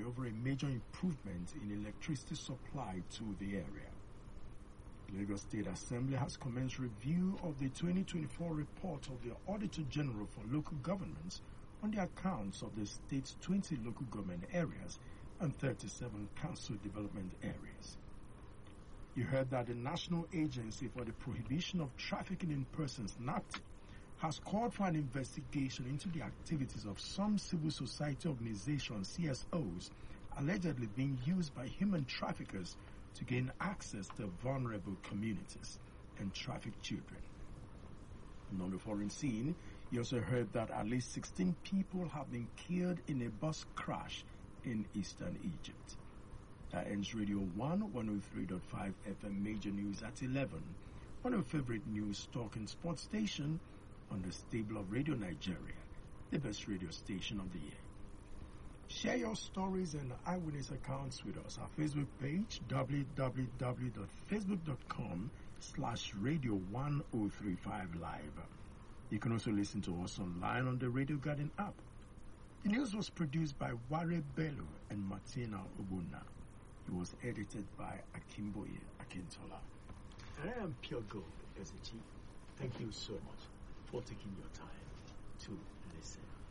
over a major improvement in electricity supply to the area. The Lagos State Assembly has commenced review of the 2024 report of the Auditor General for Local Governments on the accounts of the state's 20 local government areas and 37 council development areas. You heard that the National Agency for the Prohibition of Trafficking in Persons, NAPTI, has called for an investigation into the activities of some civil society organizations, CSOs, allegedly being used by human traffickers to gain access to vulnerable communities and traffic children. And on the foreign scene, you also heard that at least 16 people have been killed in a bus crash in eastern Egypt. That ends Radio 1, 103.5 FM Major News at 11 on your favorite news, talk and sports station on the stable of Radio Nigeria, the best radio station of the year. Share your stories and eyewitness accounts with us. Our Facebook page, www.facebook.com/radio1035live. You can also listen to us online on the Radio Garden app. The news was produced by Ware Bello and Martina Obuna. It was edited by Akimboye Akintola. And I am Pure Gold as the chief. Thank you so much for taking your time to listen.